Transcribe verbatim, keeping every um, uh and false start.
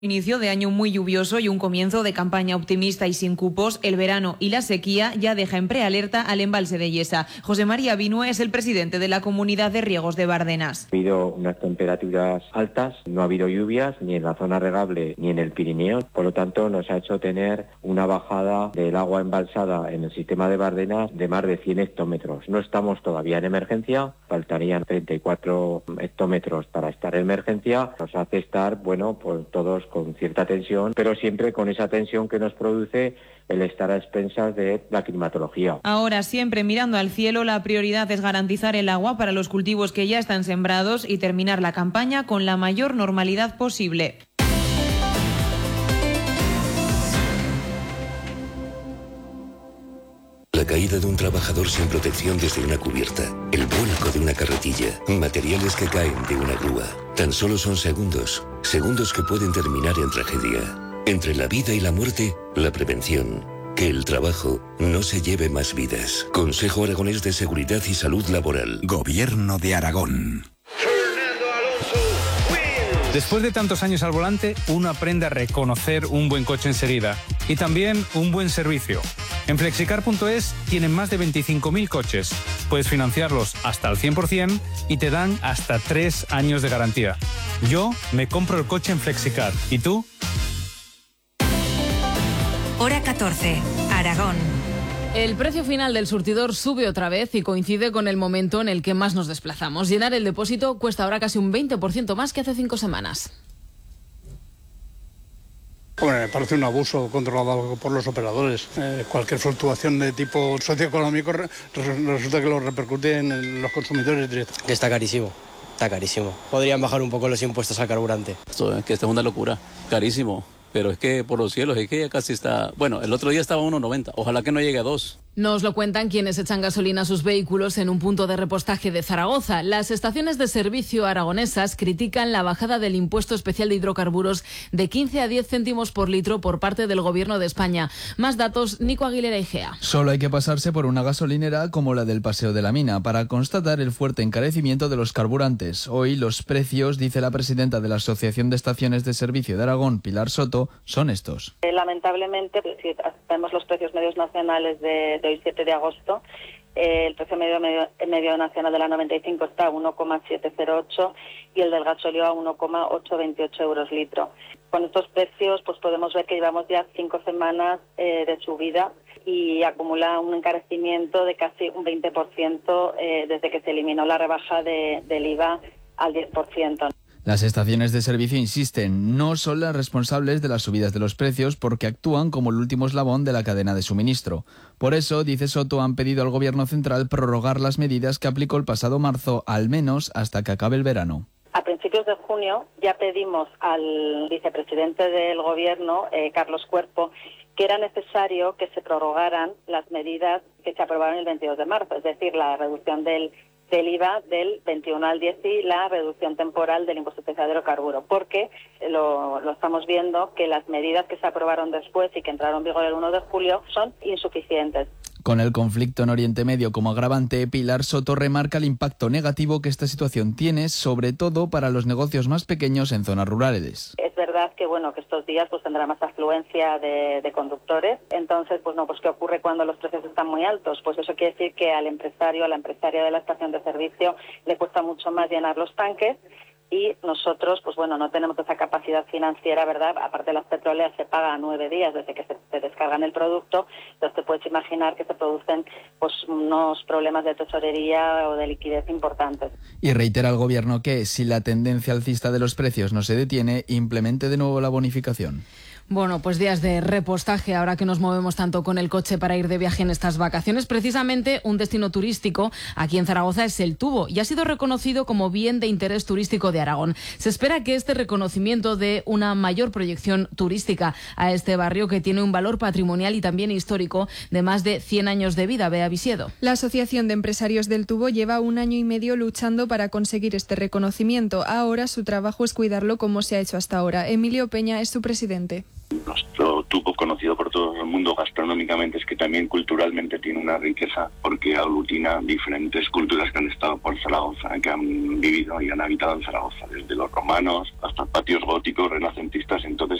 Inicio de año muy lluvioso y un comienzo de campaña optimista y sin cupos, el verano y la sequía ya deja en prealerta al embalse de Yesa. José María Binue es el presidente de la Comunidad de Riegos de Bardenas. Ha habido unas temperaturas altas, no ha habido lluvias ni en la zona regable ni en el Pirineo, por lo tanto nos ha hecho tener una bajada del agua embalsada en el sistema de Bardenas de más de cien hectómetros. No estamos todavía en emergencia, faltarían treinta y cuatro hectómetros para estar en emergencia. Nos hace estar, bueno, pues todos con cierta tensión, pero siempre con esa tensión que nos produce el estar a expensas de la climatología. Ahora, siempre mirando al cielo, la prioridad es garantizar el agua para los cultivos que ya están sembrados y terminar la campaña con la mayor normalidad posible. La caída de un trabajador sin protección desde una cubierta, el vuelco de una carretilla, materiales que caen de una grúa. Tan solo son segundos, segundos que pueden terminar en tragedia. Entre la vida y la muerte, la prevención. Que el trabajo no se lleve más vidas. Consejo Aragonés de Seguridad y Salud Laboral. Gobierno de Aragón. Después de tantos años al volante, uno aprende a reconocer un buen coche enseguida y también un buen servicio. En flexicar punto es tienen más de veinticinco mil coches. Puedes financiarlos hasta el cien por ciento y te dan hasta tres años de garantía. Yo me compro el coche en Flexicar. ¿Y tú? Hora catorce, Aragón. El precio final del surtidor sube otra vez y coincide con el momento en el que más nos desplazamos. Llenar el depósito cuesta ahora casi un veinte por ciento más que hace cinco semanas. Bueno, me parece un abuso controlado por los operadores. Eh, cualquier fluctuación de tipo socioeconómico re resulta que lo repercute en los consumidores directos. Está carísimo, está carísimo. Podrían bajar un poco los impuestos al carburante. Esto es que esta es una locura, carísimo. Pero es que por los cielos, es que ya casi está... Bueno, el otro día estaba a uno noventa, ojalá que no llegue a dos. Nos lo cuentan quienes echan gasolina a sus vehículos en un punto de repostaje de Zaragoza. Las estaciones de servicio aragonesas critican la bajada del impuesto especial de hidrocarburos de quince a diez céntimos por litro por parte del Gobierno de España. Más datos, Nico Aguilera Igea. Solo hay que pasarse por una gasolinera como la del Paseo de la Mina para constatar el fuerte encarecimiento de los carburantes. Hoy los precios, dice la presidenta de la Asociación de Estaciones de Servicio de Aragón, Pilar Soto, son estos. Eh, lamentablemente, pues, si vemos los precios medios nacionales de, de hoy siete de agosto, eh, el precio medio, medio, medio nacional de la noventa y cinco está a uno coma setecientos ocho y el del gasóleo a uno coma ochocientos veintiocho euros litro. Con estos precios pues podemos ver que llevamos ya cinco semanas eh, de subida y acumula un encarecimiento de casi un veinte por ciento eh, desde que se eliminó la rebaja de, del I V A al diez por ciento. Las estaciones de servicio insisten, no son las responsables de las subidas de los precios porque actúan como el último eslabón de la cadena de suministro. Por eso, dice Soto, han pedido al Gobierno central prorrogar las medidas que aplicó el pasado marzo, al menos hasta que acabe el verano. A principios de junio ya pedimos al vicepresidente del Gobierno, eh, Carlos Cuerpo, que era necesario que se prorrogaran las medidas que se aprobaron el veintidós de marzo, es decir, la reducción del del I V A del veintiuno al diez y la reducción temporal del impuesto especial de hidrocarburo, porque lo, lo estamos viendo que las medidas que se aprobaron después y que entraron en vigor el uno de julio son insuficientes. Con el conflicto en Oriente Medio como agravante, Pilar Soto remarca el impacto negativo que esta situación tiene, sobre todo para los negocios más pequeños en zonas rurales. Es verdad que bueno que estos días pues tendrá más afluencia de, de conductores, entonces pues no pues qué ocurre cuando los precios están muy altos, pues eso quiere decir que al empresario, a la empresaria de la estación de servicio le cuesta mucho más llenar los tanques. Y nosotros, pues bueno, no tenemos esa capacidad financiera, ¿verdad? Aparte de las petroleras se paga a nueve días desde que se, se descargan el producto, entonces te puedes imaginar que se producen pues unos problemas de tesorería o de liquidez importantes. Y reitera al Gobierno que, si la tendencia alcista de los precios no se detiene, implemente de nuevo la bonificación. Bueno, pues días de repostaje ahora que nos movemos tanto con el coche para ir de viaje en estas vacaciones. Precisamente un destino turístico aquí en Zaragoza es el Tubo y ha sido reconocido como bien de interés turístico de Aragón. Se espera que este reconocimiento dé una mayor proyección turística a este barrio que tiene un valor patrimonial y también histórico de más de cien años de vida. Bea Visiedo. La Asociación de Empresarios del Tubo lleva un año y medio luchando para conseguir este reconocimiento. Ahora su trabajo es cuidarlo como se ha hecho hasta ahora. Emilio Peña es su presidente. Nuestro tubo, conocido por todo el mundo gastronómicamente, es que también culturalmente tiene una riqueza porque aglutina diferentes culturas que han estado por Zaragoza, que han vivido y han habitado en Zaragoza, desde los romanos hasta patios góticos, renacentistas. Entonces